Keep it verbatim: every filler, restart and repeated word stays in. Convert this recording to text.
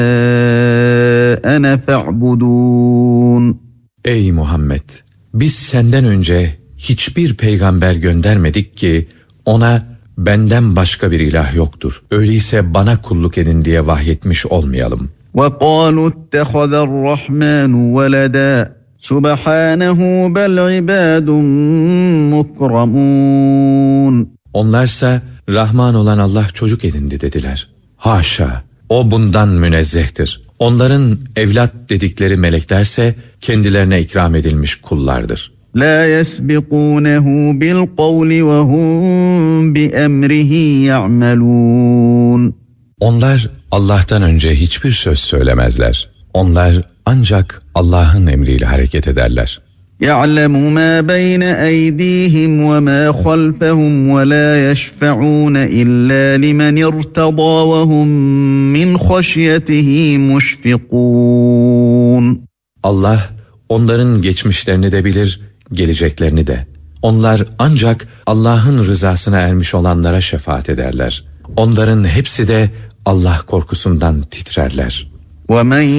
ana fa'budun. Ey Muhammed! Biz senden önce hiçbir peygamber göndermedik ki ona benden başka bir ilah yoktur. Öyleyse bana kulluk edin diye vahyetmiş olmayalım. وَقَالُوا اتَّخَذَ الرَّحْمَنُ وَلَدًا سُبْحَانَهُ بَلْ عِبَادٌ مُكْرَمُونَ. Onlarsa Rahman olan Allah çocuk edindi dediler. Haşa! O bundan münezzehtir. Onların evlat dedikleri meleklerse kendilerine ikram edilmiş kullardır. لَا يَسْبِقُونَهُ بِالْقَوْلِ وَهُمْ بِأَمْرِهِ يَعْمَلُونَ. Onlar Allah'tan önce hiçbir söz söylemezler. Onlar ancak Allah'ın emriyle hareket ederler. يَعْلَمُ مَا بَيْنَ أَيْدِيهِمْ وَمَا خَلْفَهُمْ وَلَا يَشْفَعُونَ إِلَّا لِمَنِ ارْتَضَى وَهُمْ مِنْ خَشْيَتِهِ مُشْفِقُونَ. Allah onların geçmişlerini de bilir, geleceklerini de. Onlar ancak Allah'ın rızasına ermiş olanlara şefaat ederler. Onların hepsi de Allah korkusundan titrerler. وَمَنْ